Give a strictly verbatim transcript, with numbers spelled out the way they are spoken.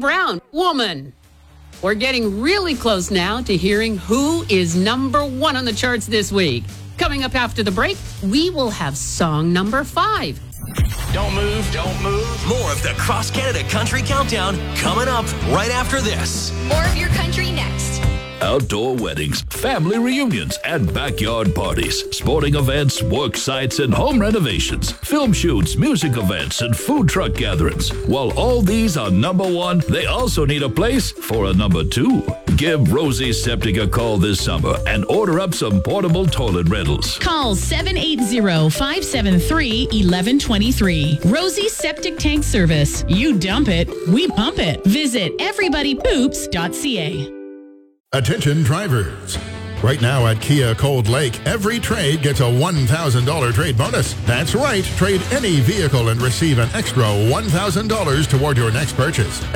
Brown, Woman. We're getting really close now to hearing who is number one on the charts this week. Coming up after the break, we will have song number five. Don't move, don't move. More of the Cross Canada Country Countdown coming up right after this. More of your country next. Outdoor weddings, family reunions, and backyard parties, sporting events, work sites, and home renovations, film shoots, music events, and food truck gatherings. While all these are number one, they also need a place for a number two. Give Rosie Septic a call this summer and order up some portable toilet rentals. Call seven eight zero, five seven three, one one two three. Rosie Septic Tank Service. You dump it, we pump it. Visit everybody poops dot c a. Attention drivers. Right now at Kia Cold Lake, every trade gets a one thousand dollars trade bonus. That's right, trade any vehicle and receive an extra one thousand dollars toward your next purchase.